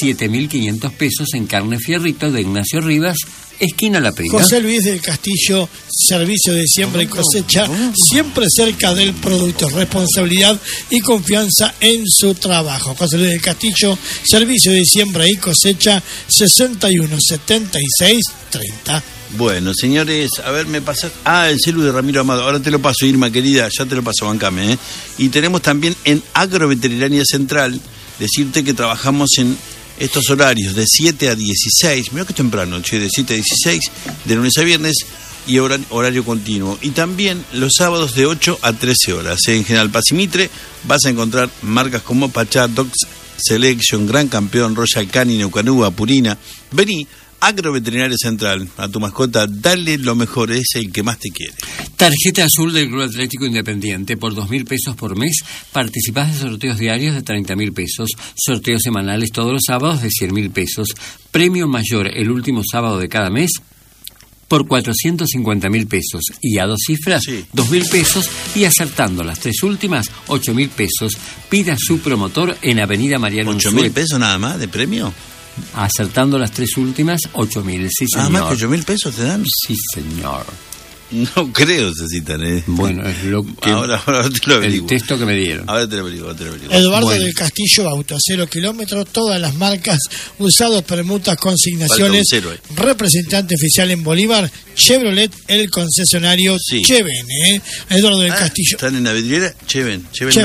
7.500 pesos en Carne Fierrito de Ignacio Rivas, esquina La Pega. José Luis del Castillo, servicio de siembra y cosecha, siempre cerca del producto, responsabilidad y confianza en su trabajo. José Luis del Castillo, servicio de siembra y cosecha, 61 76 30. Bueno, señores, a ver, me pasas. El celu de Ramiro Amado. Ahora te lo paso, Irma, querida. Ya te lo paso, bancame, Y tenemos también en Agroveterinaria Central, decirte que trabajamos en estos horarios de 7 a 16. Mirá que temprano, de 7 a 16, de lunes a viernes, y horario continuo. Y también los sábados de 8 a 13 horas. En General Paz y Mitre vas a encontrar marcas como Pachá, Dogs Selection, Gran Campeón, Royal Canin, Neucanúa, Purina. Vení, Agroveterinaria Central, a tu mascota, dale lo mejor, es el que más te quiere. Tarjeta azul del Club Atlético Independiente. Por 2.000 pesos por mes participás de sorteos diarios de 30.000 pesos, sorteos semanales todos los sábados de 100.000 pesos, premio mayor el último sábado de cada mes por 450.000 pesos, y a 2 cifras, 2.000 pesos, y acertando las 3 últimas, 8.000 pesos. Pida su promotor en Avenida Mariano Unzué. ¿8.000 pesos nada más de premio? Acertando las 3 últimas, 8.000, sí, señor. ¿Más que 8.000 pesos te dan? Sí, señor. No creo, necesitan, Bueno, es lo que... Ahora te lo averiguo. El texto que me dieron. Ahora te lo averiguo. Eduardo del Castillo Auto, 0 kilómetros, todas las marcas, usados, permutas, consignaciones. Representante oficial en Bolívar, Chevrolet, el concesionario Cheven, Eduardo del Castillo. ¿Están en la vidriera? Cheven,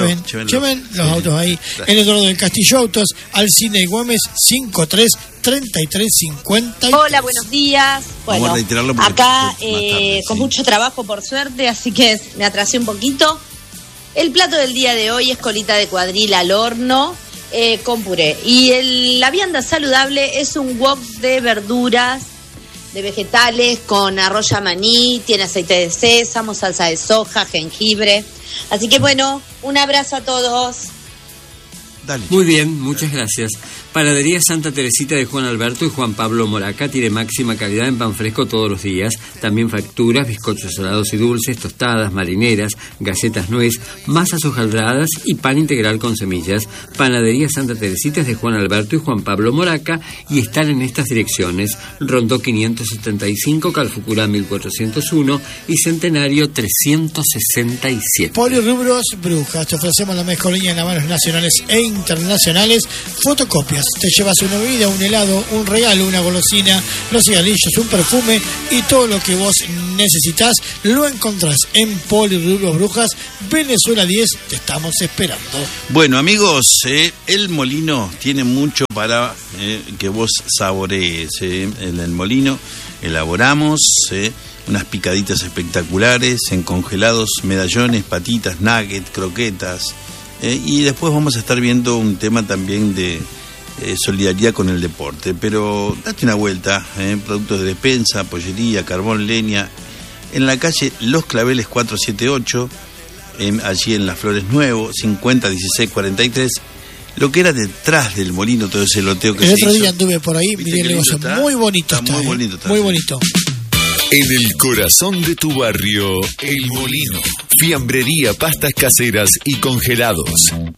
los autos ahí. Claro. En Eduardo del Castillo Autos, Alcina y Güemes, 533350. Hola, buenos días. Bueno, acá con mucho trabajo por suerte, así que me atrasé un poquito. El plato del día de hoy es colita de cuadril al horno con puré. Y la vianda saludable es un wok de verduras, de vegetales con arroz maní, tiene aceite de sésamo, salsa de soja, jengibre. Así que bueno, un abrazo a todos. Dale. Muy bien, muchas gracias. Panadería Santa Teresita de Juan Alberto y Juan Pablo Moraca tiene máxima calidad en pan fresco todos los días. También facturas, bizcochos salados y dulces, tostadas, marineras, galletas nuez, masas hojaldradas y pan integral con semillas. Panadería Santa Teresita es de Juan Alberto y Juan Pablo Moraca y están en estas direcciones: Rondó 575, Calfucurá 1401 y Centenario 367. Polirrubros Brujas, te ofrecemos la mejor línea de lavanos nacionales e internacionales, fotocopias. Te llevas una bebida, un helado, un regalo, una golosina, los cigarrillos, un perfume y todo lo que vos necesitas lo encontrás en Polirrubros Brujas, Venezuela 10. Te estamos esperando. Bueno, amigos, el molino tiene mucho para que vos saborees. En el molino elaboramos unas picaditas espectaculares en congelados, medallones, patitas, nuggets, croquetas. Y después vamos a estar viendo un tema también de solidaridad con el deporte. Pero date una vuelta, productos de despensa, pollería, carbón, leña, en la calle Los Claveles 478, allí en Las Flores Nuevo, 50 16 43. Lo que era detrás del molino, todo ese loteo que se hizo. El otro día anduve por ahí, miré el negocio, muy bonito está. Muy bonito está. Muy bonito. En el corazón de tu barrio, El Molino. Fiambrería, pastas caseras y congelados.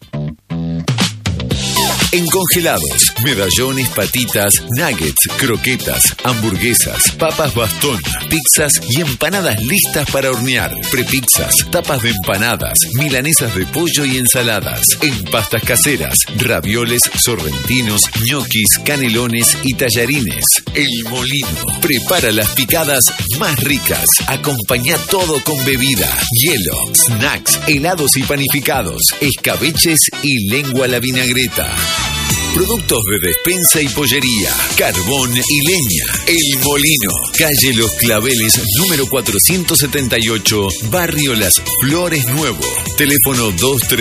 En congelados, medallones, patitas, nuggets, croquetas, hamburguesas, papas bastón, pizzas y empanadas listas para hornear. Prepizzas, tapas de empanadas, milanesas de pollo y ensaladas. En pastas caseras, ravioles, sorrentinos, ñoquis, canelones y tallarines. El Molino prepara las picadas más ricas. Acompaña todo con bebida, hielo, snacks, helados y panificados, escabeches y lengua a la vinagreta. Productos de despensa y pollería, carbón y leña. El Molino, calle Los Claveles, número 478, barrio Las Flores Nuevo. Teléfono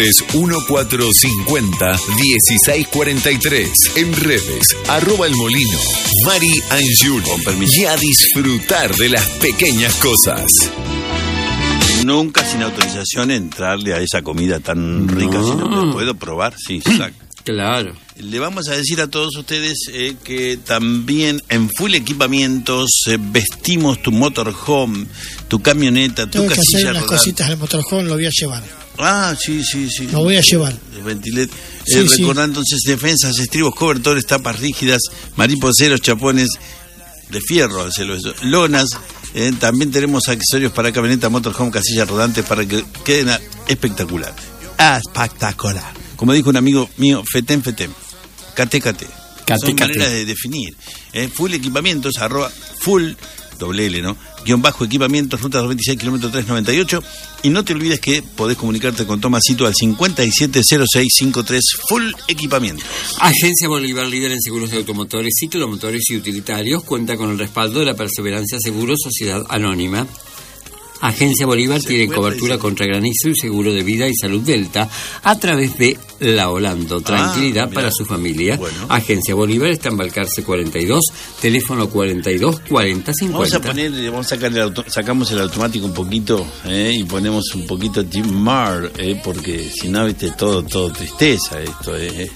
2314501643. En redes, @El Molino. Mari Anjul. Y a disfrutar de las pequeñas cosas. Nunca sin autorización entrarle a esa comida tan rica, sino que puedo probar, sí, exacto. Claro. Le vamos a decir a todos ustedes que también en Full Equipamientos vestimos tu motorhome, tu camioneta, tu Tengo casilla que hacer unas rodante. cositas del motorhome, lo voy a llevar. Ah, sí. Lo voy a llevar. Ventilet. Sí, recordá entonces defensas, estribos, cobertores, tapas rígidas, mariposeros, chapones de fierro, lonas. También tenemos accesorios para camioneta, motorhome, casillas rodantes para que queden espectacular. Espectacular. Como dijo un amigo mío, fetén. Cate. Son maneras de definir. Full Equipamientos, @full, doble L, ¿no? _ equipamientos, ruta 26, kilómetro 398. Y no te olvides que podés comunicarte con Tomasito al 570653, Full Equipamientos. Agencia Bolívar, líder en seguros de automotores, ciclomotores y utilitarios, cuenta con el respaldo de la Perseverancia Seguros Sociedad Anónima. Agencia Bolívar tiene cobertura contra granizo y seguro de vida y salud Delta a través de La Holando. Tranquilidad para su familia. Bueno. Agencia Bolívar está en Balcarce 42, teléfono 42 40 50. Sacamos el automático un poquito y ponemos un poquito Jim Marr, porque si no, viste, todo tristeza esto.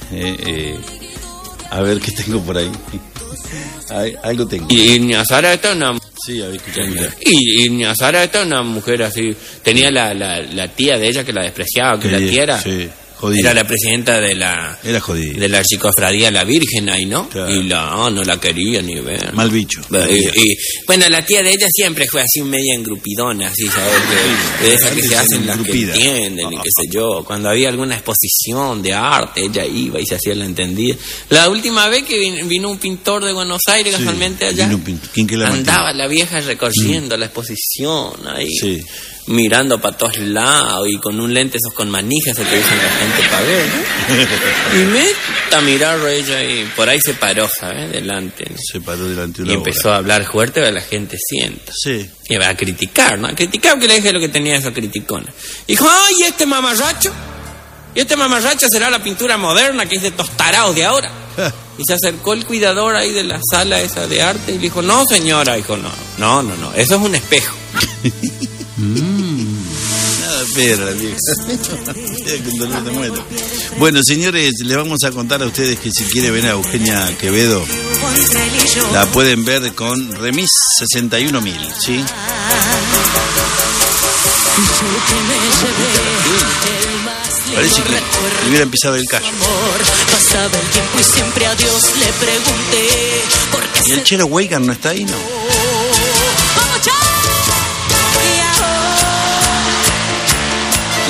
A ver qué tengo por ahí. Algo tengo. Y Ñazara está una... Sí, había escuchado. Y Ñazara está una mujer así. Tenía la tía de ella que la despreciaba, que la tía era... Sí. Era la presidenta de la... Era jodida. De la Archicofradía La Virgen ahí, ¿no? Claro. Y no la quería ni ver. Mal bicho. Y bueno, la tía de ella siempre fue así media engrupidona, así, ¿sabes? De esas que se hacen las que entienden y qué sé yo. Cuando había alguna exposición de arte, ella iba y se hacía la entendida. La última vez que vino un pintor de Buenos Aires, casualmente allá, andaba la vieja recorriendo la exposición ahí. Sí. Mirando para todos lados y con un lente esos con manijas se te dicen la gente para ver, ¿no? Y me a mirar ella y por ahí se paró, ¿sabes? Delante, ¿no? Se paró delante de una y empezó a hablar fuerte para que la gente sienta. Sí. Y va a criticar, ¿no? A criticar que le dije lo que tenía esa criticona. Dijo, ¡ay, este mamarracho! ¿Y este mamarracho será la pintura moderna que es de estos taraos de ahora? Y se acercó el cuidador ahí de la sala esa de arte y le dijo, no, señora. Dijo, no, eso es un espejo. Nada perra, vieja. Bueno, señores, les vamos a contar a ustedes que si quiere ver a Eugenia Quevedo, la pueden ver con remis 61.000, ¿sí? Parece que le hubiera empezado el callo. ¿Y el Chero Weigan no está ahí, no?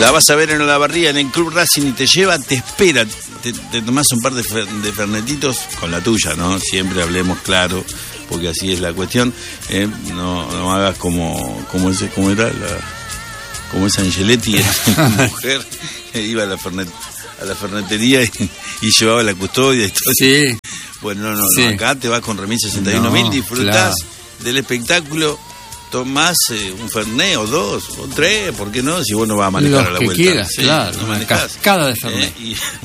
La vas a ver en Olavarría, en el Club Racing, y te lleva, te espera, te tomás un par de fernetitos con la tuya, ¿no? Siempre hablemos claro, porque así es la cuestión. No hagas como esa Angeletti, la mujer que iba a la fernetería y llevaba la custodia y todo. Sí. Bueno, no, sí. Acá te vas con remis 61.000, disfrutás del espectáculo. Tomás un Fernet o 2 o 3, ¿por qué no? Si vos no vas a manejar a la vuelta. Quieras, sí, claro, no una cascada de Fernet.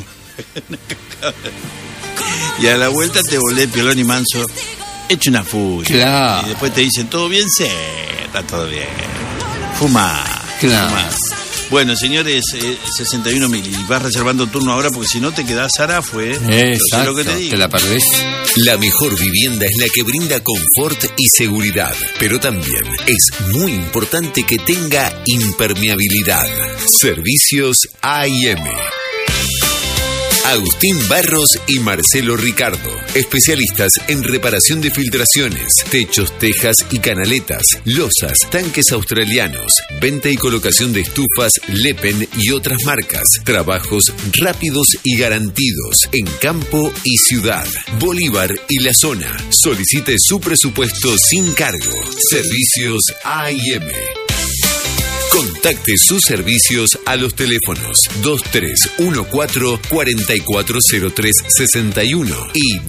Y a la vuelta te volvés piolón y manso, hecho una furia. Claro. Y después te dicen, ¿todo bien? Sí, está todo bien. Fumá. Claro. Fumá. Bueno, señores, 61.000. Y vas reservando turno ahora porque si no te quedás Sarafue. Exacto, lo que te digo. Te la perdés. La mejor vivienda es la que brinda confort y seguridad, pero también es muy importante que tenga impermeabilidad. Servicios A&M. Agustín Barros y Marcelo Ricardo, especialistas en reparación de filtraciones, techos, tejas y canaletas, losas, tanques australianos, venta y colocación de estufas, Lepen y otras marcas, trabajos rápidos y garantidos en campo y ciudad, Bolívar y la zona. Solicite su presupuesto sin cargo. Servicios A&M. Contacte sus servicios a los teléfonos 2314-440361 y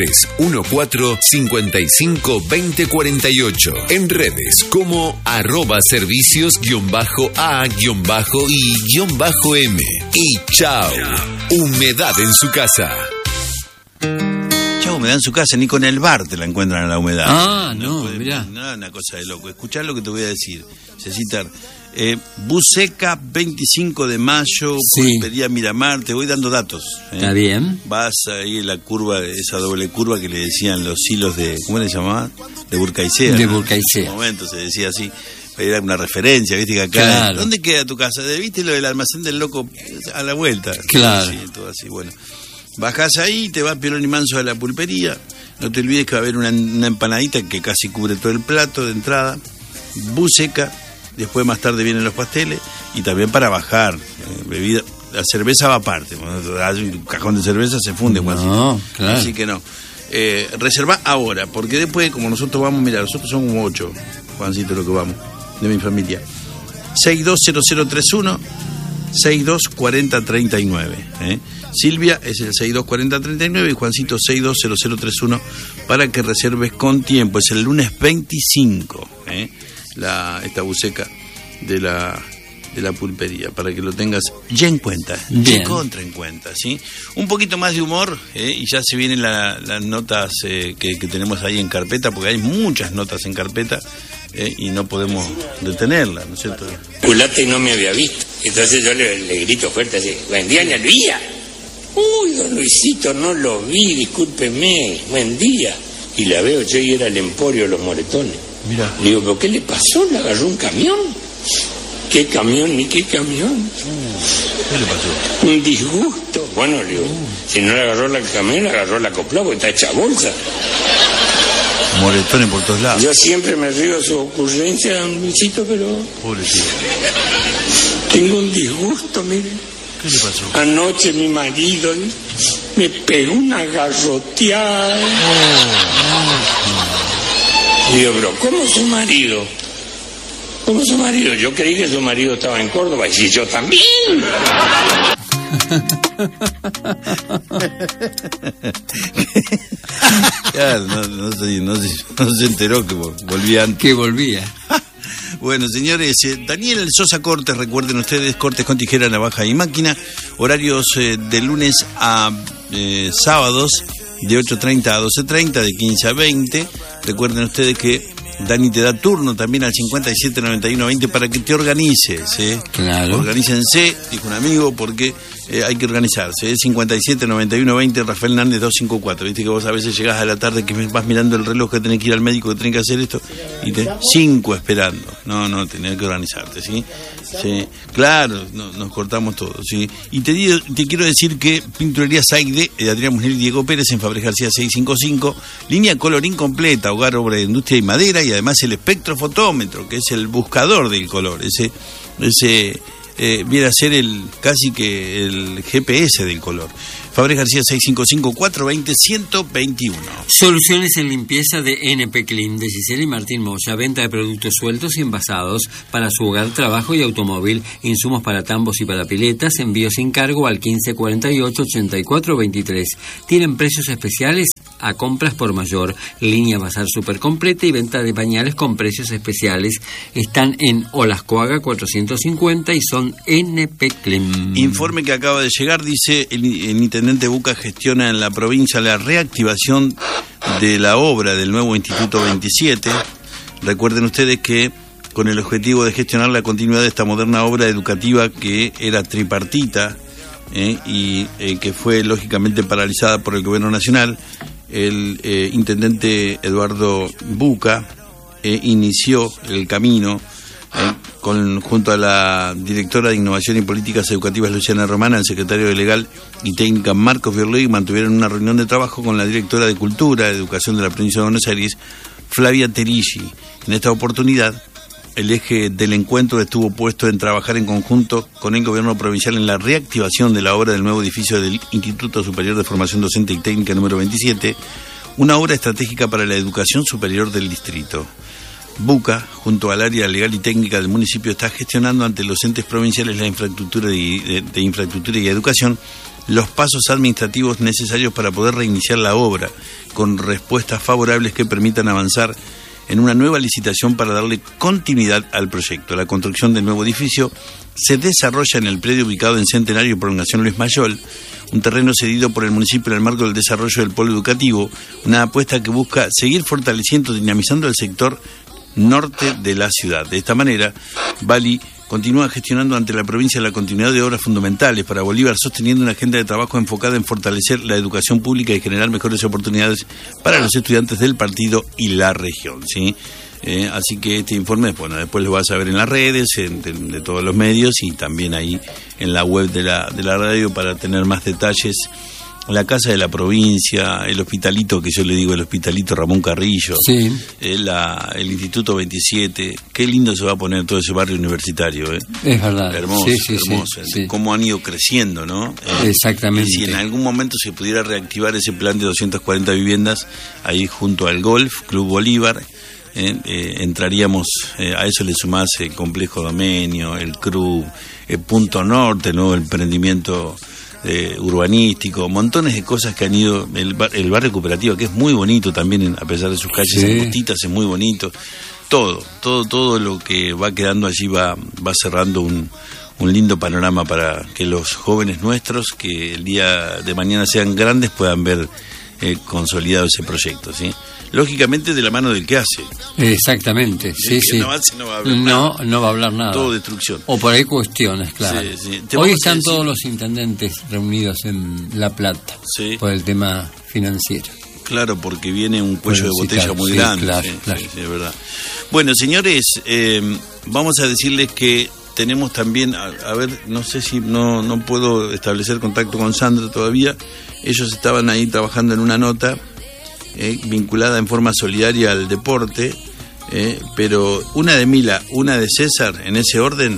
2314-552048. En redes como @servicios_A_I_M. Y chao, humedad en su casa. Chao, humedad en su casa, ni con el bar te la encuentran a la humedad. Ah, no, mirá. No, una cosa de loco. Escuchá lo que te voy a decir. Cecitar. Buceca, 25 de mayo, Pulpería Miramar, te voy dando datos. Está bien. Vas ahí en la curva, esa doble curva que le decían los hilos de, ¿cómo le llamaban? De Burcaicea. De ¿no? Burcaicea. En un momento se decía así, era una referencia, viste que acá, claro. ¿Dónde queda tu casa? ¿Viste lo del almacén del loco a la vuelta? Claro. Sí, todo así, bueno. Bajás ahí, te vas Piolón y Manso a la pulpería, no te olvides que va a haber una empanadita que casi cubre todo el plato de entrada, Buceca. Después más tarde vienen los pasteles y también para bajar bebida, la cerveza va aparte, un cajón de cerveza se funde, no, claro. Así que no. Reserva ahora, porque después como nosotros vamos, mira, nosotros somos como 8, Juancito, lo que vamos, de mi familia. 620031 624039. Silvia es el 624039 y Juancito 620031 para que reserves con tiempo. Es el lunes 25. Esta buceca de la pulpería, para que lo tengas ya en cuenta, ya contra en cuenta, ¿sí? Un poquito más de humor, y ya se vienen las notas que tenemos ahí en carpeta, porque hay muchas notas en carpeta, y no podemos detenerlas, ¿no es cierto? Culate no me había visto, entonces yo le grito fuerte así, buen día, ña Luía. Uy, don Luisito, no lo vi, discúlpeme, buen día. Y la veo yo y era el Emporio Los Moretones. Mira. Le digo, ¿pero qué le pasó? ¿Le agarró un camión? ¿Qué camión ni qué camión? ¿Qué le pasó? Un disgusto. Bueno, le digo, si no le agarró la camión, le agarró la copla porque está hecha bolsa. Moretones por todos lados. Yo siempre me río de su ocurrencia, don Luisito, pero... Pobrecito. Tengo un disgusto, mire. ¿Qué le pasó? Anoche mi marido me pegó una garroteada. Digo, pero ¿cómo su marido? ¿Cómo su marido? Yo creí que su marido estaba en Córdoba y si yo también. Claro, no se enteró que volvía antes. Que volvía. Bueno, señores, Daniel Sosa Cortes, recuerden ustedes, cortes con tijera, navaja y máquina, horarios de lunes a sábados, de 8:30 a 12:30, de 15 a 20. Recuerden ustedes que Dani te da turno también al 579120 para que te organices. Claro. Organícense, dijo un amigo, porque hay que organizarse. 579120, Rafael Nández 254. Viste que vos a veces llegás a la tarde que vas mirando el reloj que tenés que ir al médico, que tenés que hacer esto, y 5 esperando. No, tenés que organizarte, ¿sí? Sí, claro, nos cortamos todos, ¿sí? Y te quiero decir que Pinturería Saigde, de Adrián Musnel y Diego Pérez, en Fabre García 655, línea colorín completa, hogar, obra de industria y madera, y además el espectrofotómetro, que es el buscador del color, ese viene a ser casi que el GPS del color. Fabre García 655-420-121. Soluciones en limpieza de NP Clean, de Gisela y Martín Moya. Venta de productos sueltos y envasados para su hogar, trabajo y automóvil. Insumos para tambos y para piletas. Envío sin cargo al 1548-8423. Tienen precios especiales a compras por mayor. Línea bazar super completa y venta de pañales con precios especiales. Están en Olascoaga 450 y son NP Clean. Informe que acaba de llegar, dice el intendente Buca gestiona en la provincia la reactivación de la obra del nuevo Instituto 27. Recuerden ustedes que con el objetivo de gestionar la continuidad de esta moderna obra educativa que era tripartita y que fue lógicamente paralizada por el gobierno nacional, el intendente Eduardo Buca inició el camino junto a la directora de Innovación y Políticas Educativas Luciana Romana, el secretario de Legal y Técnica Marcos Biorlegui, mantuvieron una reunión de trabajo con la directora de Cultura y Educación de la provincia de Buenos Aires, Flavia Terigi. En esta oportunidad, el eje del encuentro estuvo puesto en trabajar en conjunto con el gobierno provincial en la reactivación de la obra del nuevo edificio del Instituto Superior de Formación Docente y Técnica número 27, una obra estratégica para la educación superior del distrito. Buca, junto al área legal y técnica del municipio, está gestionando ante los entes provinciales la infraestructura de infraestructura y educación, los pasos administrativos necesarios para poder reiniciar la obra, con respuestas favorables que permitan avanzar en una nueva licitación para darle continuidad al proyecto. La construcción del nuevo edificio se desarrolla en el predio ubicado en Centenario y Prolongación Luis Mayol, un terreno cedido por el municipio en el marco del desarrollo del polo educativo, una apuesta que busca seguir fortaleciendo y dinamizando el sector norte de la ciudad. De esta manera, Bali continúa gestionando ante la provincia la continuidad de obras fundamentales para Bolívar, sosteniendo una agenda de trabajo enfocada en fortalecer la educación pública y generar mejores oportunidades para los estudiantes del partido y la región, ¿sí? Así que este informe, bueno, después lo vas a ver en las redes, de todos los medios y también ahí en la web de la radio para tener más detalles. La Casa de la Provincia, el hospitalito, que yo le digo el hospitalito Ramón Carrillo, sí. El Instituto 27, qué lindo se va a poner todo ese barrio universitario, ¿eh? Es verdad. Hermoso, sí, sí, hermoso. Sí. Cómo han ido creciendo, ¿no? Exactamente. Y si en algún momento se pudiera reactivar ese plan de 240 viviendas, ahí junto al Golf, Club Bolívar, entraríamos, a eso le sumás el Complejo Domenio, el CRU, el Punto Norte, el nuevo emprendimiento urbanístico, montones de cosas que han ido, el barrio cooperativo, que es muy bonito también, a pesar de sus calles angostitas, es muy bonito. Todo lo que va quedando allí va cerrando un lindo panorama para que los jóvenes nuestros, que el día de mañana sean grandes, puedan ver consolidado ese proyecto, ¿sí? Lógicamente de la mano del que hace. Exactamente, sí, sí. No hace, no va a hablar nada. No va a hablar nada. Todo destrucción. O por ahí cuestiones, claro. Sí. Hoy están todos los intendentes reunidos en La Plata por el tema financiero. Claro, porque viene un cuello de botella muy grande. Claro. Sí, es verdad. Bueno, señores, vamos a decirles que tenemos también, a ver, no sé si no puedo establecer contacto con Sandra todavía. Ellos estaban ahí trabajando en una nota vinculada en forma solidaria al deporte, pero una de Mila, una de César, en ese orden,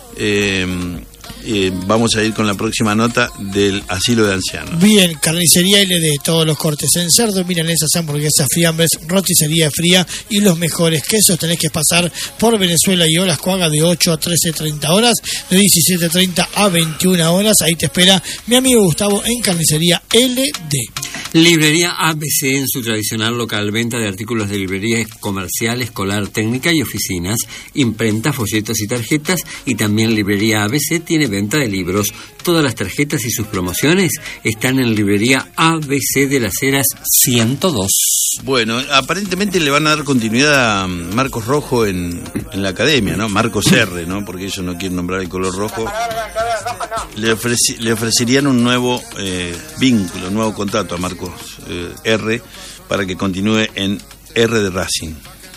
vamos a ir con la próxima nota del asilo de ancianos. Bien, carnicería L de todos los cortes en cerdo, milanesas, hamburguesas, fiambres, roticería fría y los mejores quesos. Tenés que pasar por Venezuela y Olascoaga de 8 a 13:30 horas, de 17:30 a 21 horas. Ahí te espera mi amigo Gustavo en carnicería LD. Librería ABC en su tradicional local, venta de artículos de librería comercial, escolar, técnica y oficinas, imprenta, folletos y tarjetas, y también Librería ABC tiene venta de libros. Todas las tarjetas y sus promociones están en Librería ABC de las Heras 102. Bueno, aparentemente le van a dar continuidad a Marcos Rojo en la academia, ¿no? Marcos R, ¿no? Porque ellos no quieren nombrar el color rojo. Le ofrecerían un nuevo vínculo, un nuevo contrato a Marcos R para que continúe en R de Racing.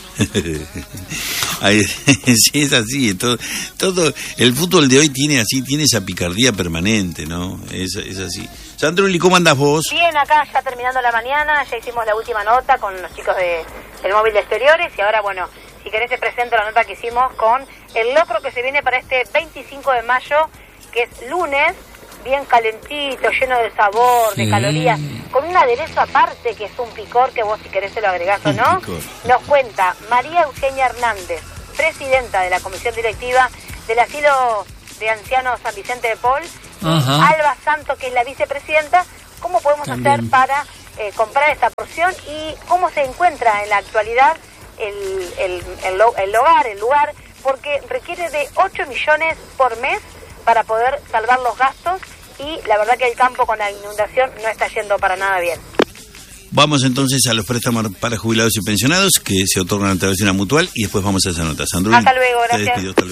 Sí, es así, todo el fútbol de hoy tiene esa picardía permanente, ¿no? Es así. Sandruli, ¿cómo andás vos? Bien, acá ya terminando la mañana, ya hicimos la última nota con los chicos del móvil de exteriores y ahora, bueno, si querés te presento la nota que hicimos con el locro que se viene para este 25 de mayo, que es lunes, bien calentito, lleno de sabor, de calorías, con un aderezo aparte que es un picor, que vos si querés se lo agregás o no. Nos cuenta María Eugenia Hernández, presidenta de la comisión directiva del asilo de ancianos San Vicente de Paul, y Alba Santo, que es la vicepresidenta, cómo podemos hacer para comprar esta porción y cómo se encuentra en la actualidad el lugar, porque requiere de 8 millones por mes para poder salvar los gastos, y la verdad que el campo con la inundación no está yendo para nada bien. Vamos entonces a los préstamos para jubilados y pensionados que se otorgan a través de una mutual y después vamos a esa nota. Sandrine, hasta luego, gracias.